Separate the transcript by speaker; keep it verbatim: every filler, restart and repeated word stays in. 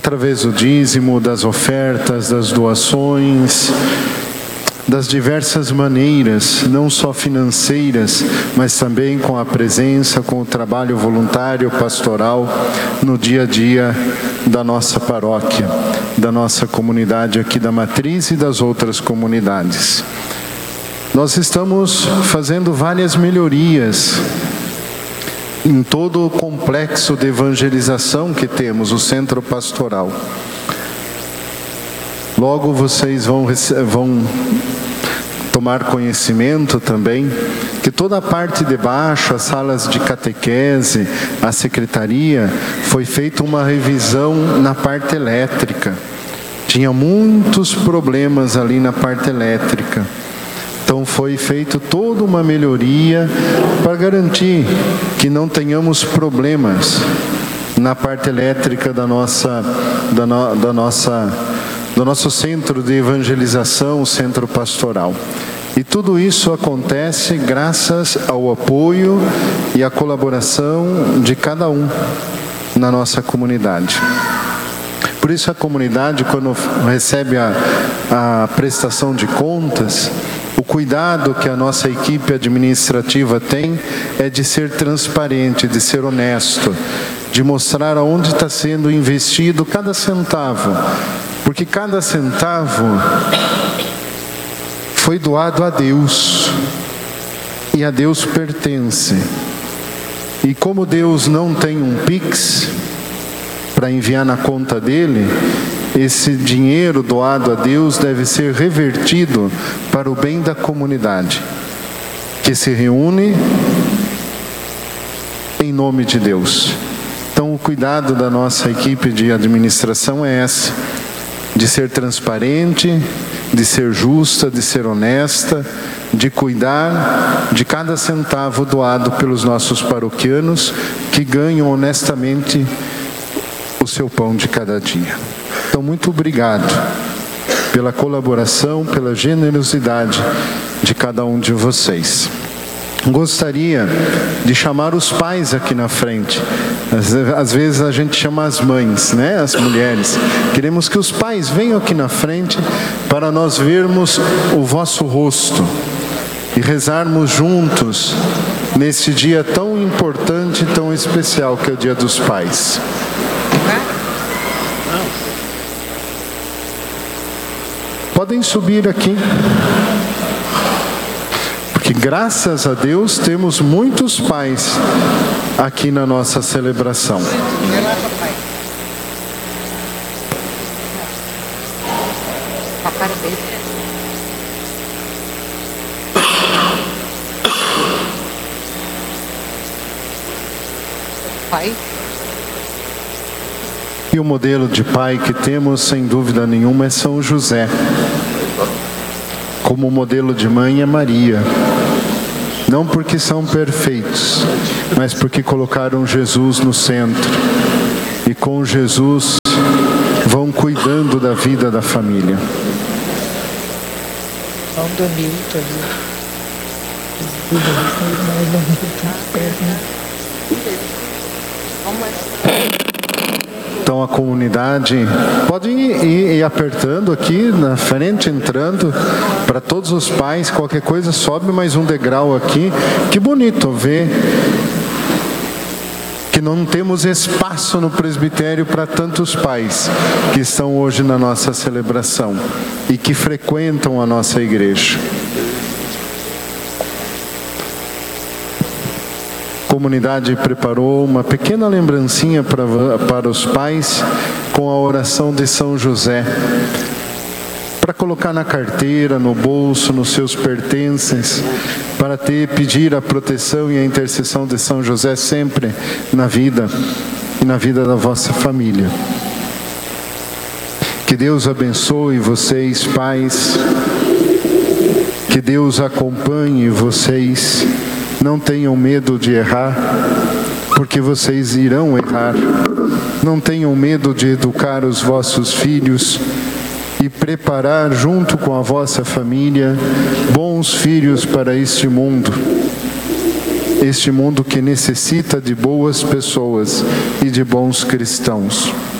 Speaker 1: através do dízimo, das ofertas, das doações, das diversas maneiras, não só financeiras, mas também com a presença, com o trabalho voluntário, pastoral, no dia a dia da nossa paróquia, da nossa comunidade aqui da Matriz e das outras comunidades. Nós estamos fazendo várias melhorias em todo o complexo de evangelização que temos, o centro pastoral. Logo vocês vão, vão tomar conhecimento também que toda a parte de baixo, as salas de catequese, a secretaria, foi feita uma revisão na parte elétrica. Tinha muitos problemas ali na parte elétrica. Então foi feita toda uma melhoria para garantir que não tenhamos problemas na parte elétrica da nossa, da, no, da nossa do nosso centro de evangelização, o centro pastoral. E tudo isso acontece graças ao apoio e à colaboração de cada um na nossa comunidade. Por isso a comunidade, quando recebe a, a prestação de contas, o cuidado que a nossa equipe administrativa tem é de ser transparente, de ser honesto, de mostrar aonde está sendo investido cada centavo. Porque cada centavo foi doado a Deus, e a Deus pertence. E como Deus não tem um Pix para enviar na conta dele, esse dinheiro doado a Deus deve ser revertido para o bem da comunidade, que se reúne em nome de Deus. Então o cuidado da nossa equipe de administração é esse: de ser transparente, de ser justa, de ser honesta, de cuidar de cada centavo doado pelos nossos paroquianos que ganham honestamente o seu pão de cada dia. Então, muito obrigado pela colaboração, pela generosidade de cada um de vocês. Gostaria de chamar os pais aqui na frente. Às, às vezes a gente chama as mães, né? As mulheres. Queremos que os pais venham aqui na frente para nós vermos o vosso rosto e rezarmos juntos nesse dia tão importante e tão especial que é o Dia dos Pais. Podem subir aqui. Porque graças a Deus temos muitos pais aqui na nossa celebração.
Speaker 2: Pai?
Speaker 1: E o modelo de pai que temos, sem dúvida nenhuma, é São José. Como modelo de mãe é Maria. Não porque são perfeitos, mas porque colocaram Jesus no centro. E com Jesus vão cuidando da vida da família.
Speaker 2: São do Milton ali.
Speaker 1: Então a comunidade pode ir, ir, ir apertando aqui na frente, entrando, para todos os pais, qualquer coisa sobe mais um degrau aqui. Que bonito ver que não temos espaço no presbitério para tantos pais que estão hoje na nossa celebração e que frequentam a nossa igreja. A comunidade preparou uma pequena lembrancinha para, para os pais com a oração de São José, para colocar na carteira, no bolso, nos seus pertences, para ter, pedir a proteção e a intercessão de São José sempre na vida e na vida da vossa família. Que Deus abençoe vocês, pais, que Deus acompanhe vocês. Não tenham medo de errar, porque vocês irão errar. Não tenham medo de educar os vossos filhos e preparar, junto com a vossa família, bons filhos para este mundo. Este mundo que necessita de boas pessoas e de bons cristãos.